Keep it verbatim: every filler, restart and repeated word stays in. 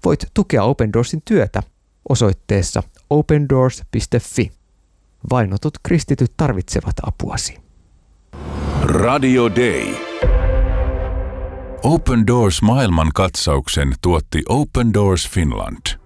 voit tukea Open Doorsin työtä osoitteessa open doors piste fi. Vainotut kristityt tarvitsevat apuasi. Radio Day. Open Doors maailmankatsauksen tuotti Open Doors Finland.